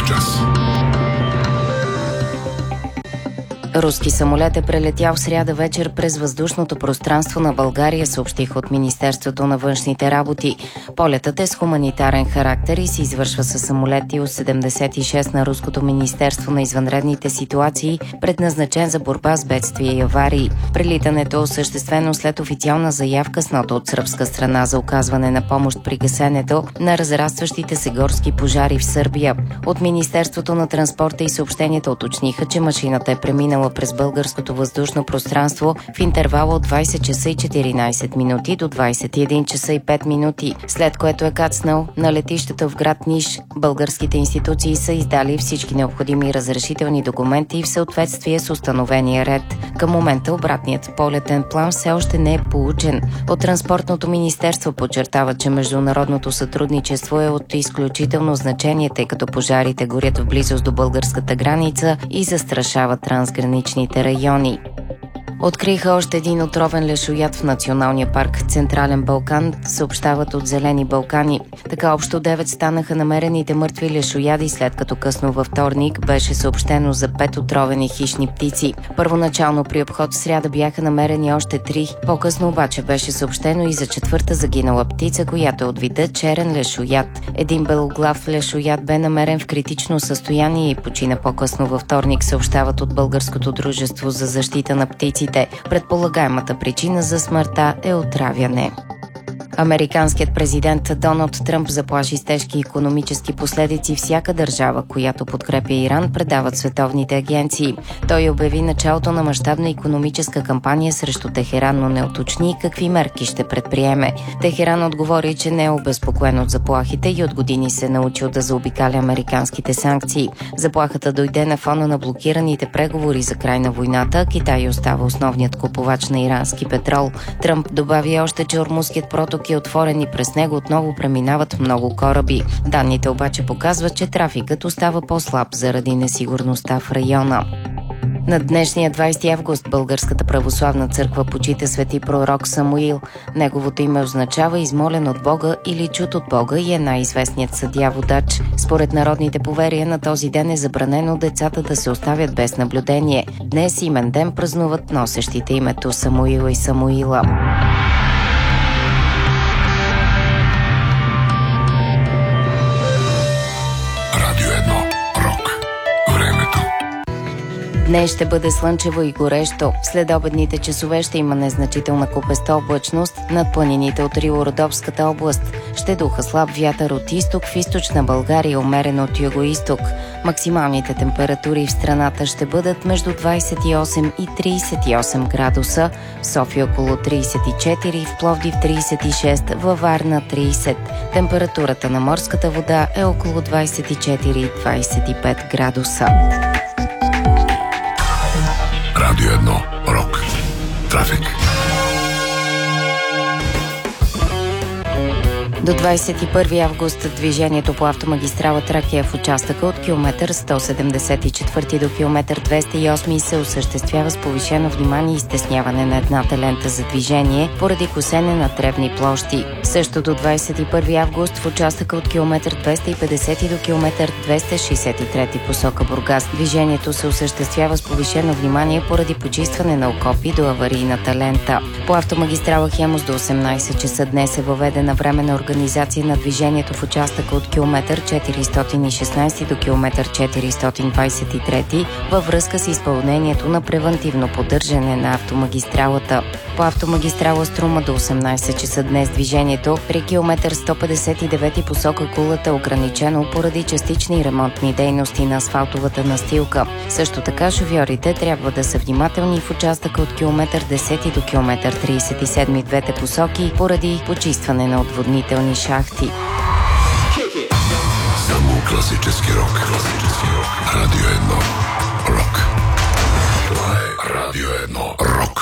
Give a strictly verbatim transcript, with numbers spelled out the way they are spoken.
час. Руски самолет е прелетял в сряда вечер през въздушното пространство на България, съобщих от Министерството на външните работи. Полетът е с хуманитарен характер и се извършва със самолет Ил седемдесет и шест на Руското министерство на извънредните ситуации, предназначен за борба с бедствия и аварии. Прелитането е осъществено след официална заявка с нота от сръбска страна за оказване на помощ при гасенето на разрастващите се горски пожари в Сърбия. От Министерството на транспорта и съобщенията уточниха, че машината е преминала през българското въздушно пространство в интервала от двайсет часа и четиринайсет минути до двайсет и един часа и пет минути, след което е кацнал на летището в град Ниш. Българските институции са издали всички необходими разрешителни документи в съответствие с установения ред. Към момента обратният полетен план все още не е получен. От Транспортното министерство подчертава, че международното сътрудничество е от изключително значение, тъй като пожарите горят в близост до българската граница и застрашават трансграничните райони. Откриха още един отровен лешояд в Националния парк Централен Балкан, съобщават от Зелени Балкани. Така общо девет станаха намерените мъртви лешояди, след като късно във вторник беше съобщено за пет отровени хищни птици. Първоначално при обход в сряда бяха намерени още три. По-късно обаче беше съобщено и за четвърта загинала птица, която е от вида черен лешояд. Един белоглав лешояд бе намерен в критично състояние и почина по-късно във вторник, съобщават от Българското дружество за защита на птици. Предполагаемата причина за смъртта е отравяне. Американският президент Доналд Тръмп заплаши с тежки икономически последици всяка държава, която подкрепя Иран, предават световните агенции. Той обяви началото на мащабна икономическа кампания срещу Техеран, но не уточни какви мерки ще предприеме. Техеран отговори, че не е обезпокоен от заплахите и от години се е научил да заобикаля американските санкции. Заплахата дойде на фона на блокираните преговори за край на войната. Китай остава основният купувач на ирански петрол. Тръмп добави още, че Ормузският проток е отворен и през него отново преминават много кораби. Данните обаче показват, че трафикът остава по-слаб заради несигурността в района. На днешния двайсети август Българската православна църква почита свети пророк Самуил. Неговото име означава измолен от Бога или чут от Бога и е най-известният съдия-водач. Според народните поверия на този ден е забранено децата да се оставят без наблюдение. Днес имен ден празнуват носещите името Самуил и Самуила. Днес ще бъде слънчево и горещо. След обедните часове ще има незначителна купеста облачност над планините от Рило-Родопската област. Ще духа слаб вятър от изток, в източна България умерен от юго-изток. Максималните температури в страната ще бъдат между двайсет и осем и трийсет и осем градуса, в София около трийсет и четири, в Пловдив трийсет и шест, във Варна трийсет. Температурата на морската вода е около двайсет и четири до двайсет и пет градуса. Радио едно Рок. Трафик. До двайсет и първи август движението по автомагистрала Тракия в участъка от километър сто седемдесет и четвърти до километър двеста и осми се осъществява с повишено внимание и стесняване на едната лента за движение поради косене на тревни площи. Също до двайсет и първи август в участъка от километър двеста и петдесети до километър двеста шейсет и трети посока Бургас движението се осъществява с повишено внимание поради почистване на окопи до аварийната лента. По автомагистрала Хемус до осемнайсет часа днес е въведена временна организация на движението в участъка от километър четиристотин и шестнайсети до километър четиристотин двайсет и трети във връзка с изпълнението на превантивно поддържане на автомагистралата. По автомагистрала Струма до осемнайсет часа днес движението при километър сто петдесет и девети посока Кулата е ограничено поради частични ремонтни дейности на асфалтовата настилка. Също така шофьорите трябва да са внимателни в участъка от километър десети до километър трийсет и седми в двете посоки поради почистване на отводнителни шахти. Само класически рок. Класически рок. Радио едно Рок. Това е Радио едно Рок.